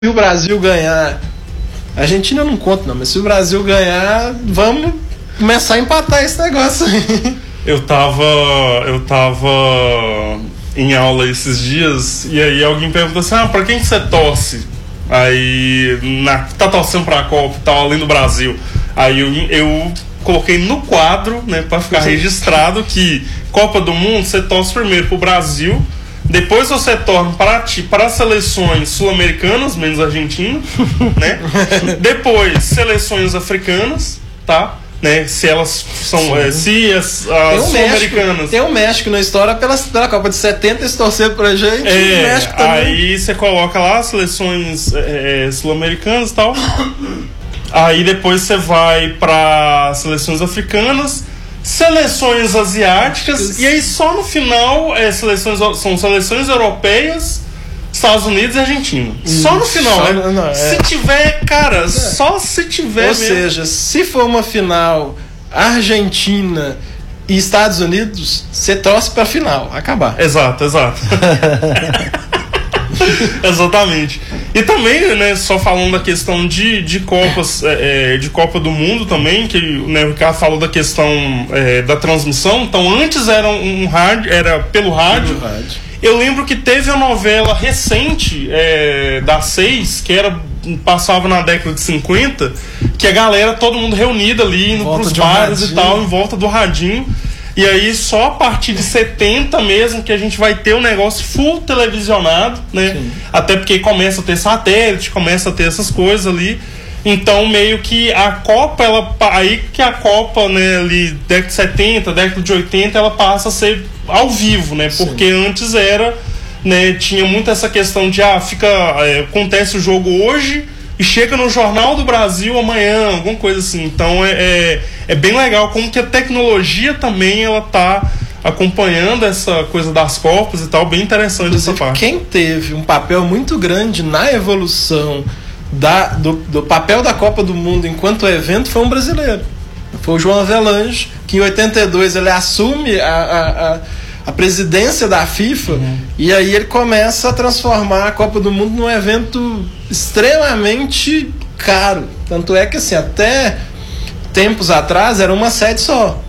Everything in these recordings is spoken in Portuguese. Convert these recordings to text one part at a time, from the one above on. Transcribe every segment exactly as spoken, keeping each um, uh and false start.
Se o Brasil ganhar, a Argentina não conta não, mas se o Brasil ganhar, vamos começar a empatar esse negócio aí. Eu tava, eu tava em aula esses dias e aí alguém perguntou assim, ah, pra quem que você torce? Aí, na, tá torcendo pra Copa e tal, além do Brasil. Aí eu, eu coloquei no quadro, né, pra ficar registrado que Copa do Mundo você torce primeiro pro Brasil, depois você torna para ti, para as seleções sul-americanas, menos Argentina, né? Depois seleções africanas, tá? Né? Se elas são, é, se as, as sul-americanas. Tem o México na história pela, pela Copa de setenta, eles torceram pra gente. É, o México também. Aí você coloca lá as seleções é, sul-americanas e tal. Aí depois você vai para seleções africanas, seleções asiáticas, e aí só no final é, seleções, são seleções europeias, Estados Unidos e Argentina. Hum, só no final, só, né? Não, é. Se tiver, cara, é. só se tiver. Ou mesmo. Seja, se for uma final Argentina e Estados Unidos, você torce pra final, acabar. Exato, exato. Exatamente. E também, né, só falando da questão de, de Copas, é, de Copa do Mundo também, que, né, o Ricardo falou da questão é, da transmissão. Então antes era um rádio, era pelo rádio. Pelo rádio. Eu lembro que teve a novela recente é, da seis, que era, passava na década de cinquenta, que a galera, todo mundo reunida ali, indo pros bares e tal, em volta do radinho. E aí só a partir de setenta mesmo que a gente vai ter um negócio full televisionado, né? Sim. Até porque começa a ter satélite, começa a ter essas coisas ali. Então meio que a Copa, ela, aí que a Copa, né, ali, década de setenta, década de oitenta, ela passa a ser ao vivo, né? Porque Sim. antes era, né, tinha muito essa questão de, ah, fica, é, acontece o jogo hoje e chega no Jornal do Brasil amanhã, alguma coisa assim. Então é, é, é bem legal como que a tecnologia também ela tá acompanhando essa coisa das Copas e tal, bem interessante. Inclusive, essa parte. Quem teve um papel muito grande na evolução da, do, do papel da Copa do Mundo enquanto evento foi um brasileiro. Foi o João Avelange, que em oitenta e dois ele assume a, a, a a presidência da FIFA, uhum. e aí ele começa a transformar a Copa do Mundo num evento extremamente caro. Tanto é que assim, até tempos atrás era uma sede só.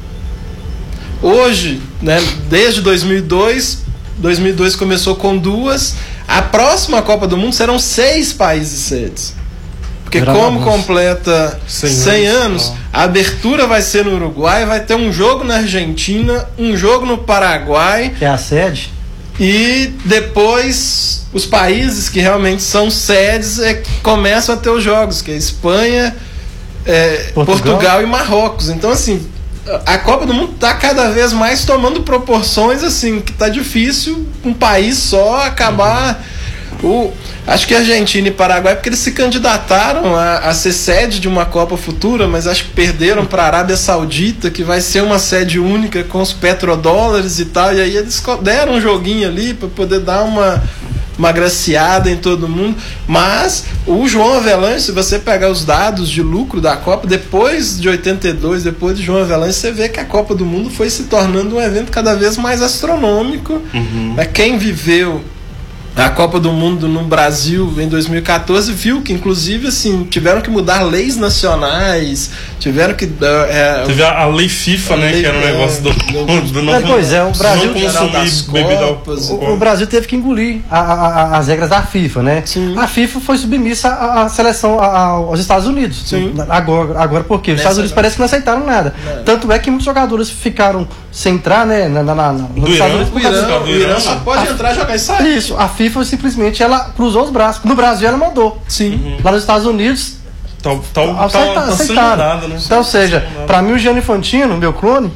Hoje, né, desde dois mil e dois, dois mil e dois começou com duas, a próxima Copa do Mundo serão seis países sedes. Porque Era como completa cem anos, a abertura vai ser no Uruguai, vai ter um jogo na Argentina, um jogo no Paraguai. Que é a sede. E depois os países que realmente são sedes é que começam a ter os jogos, que é Espanha, é, Portugal. Portugal e Marrocos. Então assim, a Copa do Mundo está cada vez mais tomando proporções assim, que está difícil um país só acabar... O, acho que Argentina e Paraguai, porque eles se candidataram a, a ser sede de uma Copa futura, mas acho que perderam para a Arábia Saudita, que vai ser uma sede única com os petrodólares e tal, e aí eles deram um joguinho ali para poder dar uma, uma graciada em todo mundo. Mas o João Avelange, se você pegar os dados de lucro da Copa, depois de oitenta e dois, depois de João Avelange, você vê que a Copa do Mundo foi se tornando um evento cada vez mais astronômico. Uhum. Quem viveu a Copa do Mundo no Brasil em dois mil e catorze viu que inclusive assim, tiveram que mudar leis nacionais, tiveram que é, teve a, a lei FIFA, né, lei, que era um negócio do, do, do não, é, pois é, o Brasil consumir bebida. O, o Brasil teve que engolir a, a, as regras da FIFA, né? Sim. A FIFA foi submissa à, à seleção a, aos Estados Unidos. Sim. Agora, agora por quê? Os Estados Unidos parece que não aceitaram nada. Não. Tanto é que muitos jogadores ficaram sem entrar, né, na, na, na, nos Estados Unidos. O Irã, o Irã só pode a, entrar, jogar e sair. Isso, a FIFA foi simplesmente, ela cruzou os braços. No Brasil ela mandou. Sim. Uhum. Lá nos Estados Unidos tá, tá, aceita, tá, tá aceitaram. Nada, né? Então, ou seja, pra mim o Gianni Infantino, meu clone,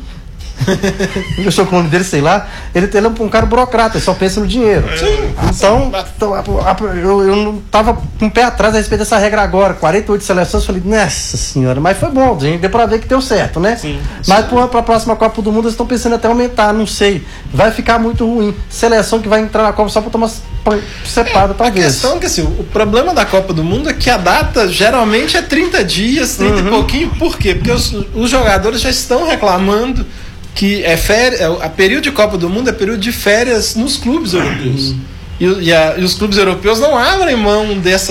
eu sou clone dele, sei lá, ele, ele é um cara burocrata, ele só pensa no dinheiro. Sim. Então, então eu, eu não tava com o pé atrás a respeito dessa regra agora, quarenta e oito seleções, eu falei, nossa senhora, mas foi bom, gente, deu pra ver que deu certo, né? Sim. Mas pra, pra próxima Copa do Mundo eles estão pensando até aumentar, não sei, vai ficar muito ruim. Seleção que vai entrar na Copa só pra tomar separada, talvez. A questão é que assim, o problema da Copa do Mundo é que a data geralmente é trinta dias, trinta uhum. e pouquinho, por quê? Porque os, os jogadores já estão reclamando que é férias, a período de Copa do Mundo é período de férias nos clubes europeus. Uhum. E, e, a, e os clubes europeus não abrem mão dessa